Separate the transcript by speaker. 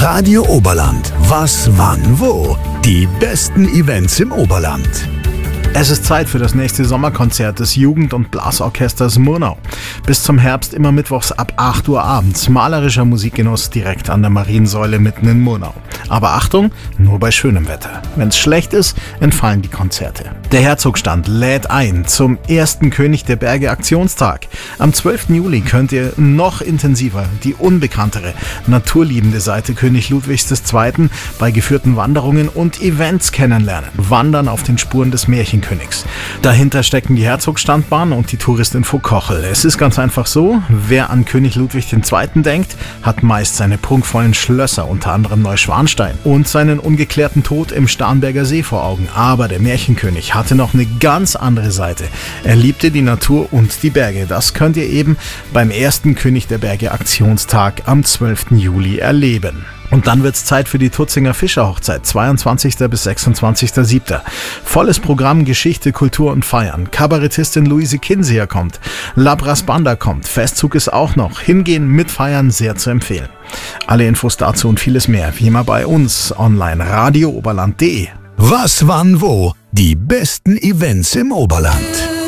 Speaker 1: Radio Oberland. Was, wann, wo? Die besten Events im Oberland.
Speaker 2: Es ist Zeit für das nächste Sommerkonzert des Jugend- und Blasorchesters Murnau. Bis zum Herbst immer mittwochs ab 8 Uhr abends. Malerischer Musikgenuss direkt an der Mariensäule mitten in Murnau. Aber Achtung, nur bei schönem Wetter. Wenn es schlecht ist, entfallen die Konzerte. Der Herzogstand lädt ein zum ersten König der Berge Aktionstag. Am 12. Juli könnt ihr noch intensiver die unbekanntere, naturliebende Seite König Ludwigs II. Bei geführten Wanderungen und Events kennenlernen. Wandern auf den Spuren des Märchenkönigs. Dahinter stecken die Herzogstandbahn und die Touristinfo Kochel. Es ist ganz einfach so, wer an König Ludwig II. Denkt, hat meist seine prunkvollen Schlösser, unter anderem Neuschwanstein, und seinen ungeklärten Tod im Starnberger See vor Augen. Aber der Märchenkönig hatte noch eine ganz andere Seite. Er liebte die Natur und die Berge. Das könnt ihr eben beim ersten König der Berge Aktionstag am 12. Juli erleben. Und dann wird's Zeit für die Tutzinger Fischerhochzeit, 22. bis 26.07. Volles Programm, Geschichte, Kultur und Feiern. Kabarettistin Luise Kinseher kommt. Labras Banda kommt. Festzug ist auch noch. Hingehen, mitfeiern, sehr zu empfehlen. Alle Infos dazu und vieles mehr, wie immer bei uns online, radiooberland.de.
Speaker 1: Was, wann, wo? Die besten Events im Oberland.